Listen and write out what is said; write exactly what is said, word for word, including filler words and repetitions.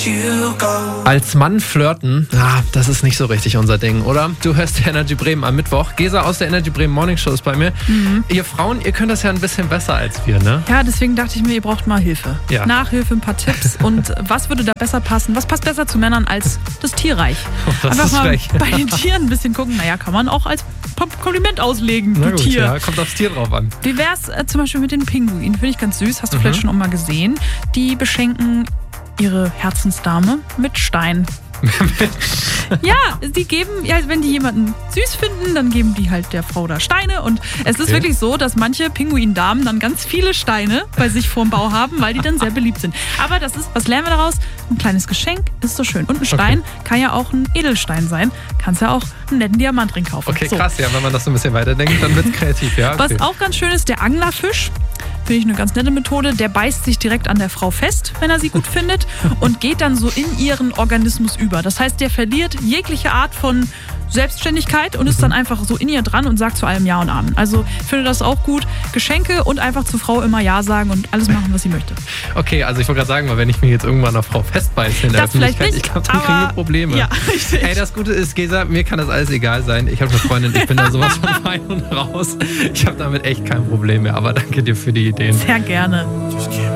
Als Mann flirten, ah, das ist nicht so richtig unser Ding, oder? Du hörst die Energy Bremen am Mittwoch. Gesa aus der Energy Bremen Morning Show ist bei mir. Mhm. Ihr Frauen, ihr könnt das ja ein bisschen besser als wir, ne? Ja, deswegen dachte ich mir, ihr braucht mal Hilfe. Ja. Nachhilfe, ein paar Tipps. Und was würde da besser passen? Was passt besser zu Männern als das Tierreich? Oh, das Einfach ist mal frech. bei den Tieren ein bisschen gucken. Naja, kann man auch als Kompliment auslegen, Na du gut, Tier. ja, kommt aufs Tier drauf an. Wie wär's äh, zum Beispiel mit den Pinguinen? Finde ich ganz süß. Hast du Mhm. vielleicht schon auch mal gesehen? Die beschenken ihre Herzensdame mit Stein. Ja, die geben, ja, wenn die jemanden süß finden, dann geben die halt der Frau da Steine. Und es ist Okay. wirklich so, dass manche Pinguindamen dann ganz viele Steine bei sich vorm Bau haben, weil die dann sehr beliebt sind. Aber das ist, was lernen wir daraus? Ein kleines Geschenk ist so schön. Und ein Stein kann ja auch ein Edelstein sein. Kannst ja auch einen netten Diamantring kaufen. Okay, So. krass, ja, wenn man das so ein bisschen weiterdenkt, dann wird's kreativ, ja. Okay. Was auch ganz schön ist, der Anglerfisch. Finde ich eine ganz nette Methode. Der beißt sich direkt an der Frau fest, wenn er sie gut findet, und geht dann so in ihren Organismus über. Das heißt, der verliert jegliche Art von Selbstständigkeit und ist dann einfach so in ihr dran und sagt zu allem Ja und Amen. Also ich finde das auch gut. Geschenke und einfach zur Frau immer Ja sagen und alles machen, was sie möchte. Okay, also ich wollte gerade sagen, weil wenn ich mich jetzt irgendwann einer Frau festbeiße in der Das vielleicht Öffentlichkeit, nicht, ich glaube, dann aber- kriegen wir Probleme. Ja, richtig. Ey, das Gute ist, Gesa, mir kann das alles egal sein. Ich habe eine Freundin, ich bin da sowas von fein und raus. Ich habe damit echt kein Problem mehr, aber danke dir für die Ideen. Sehr gerne. Just can't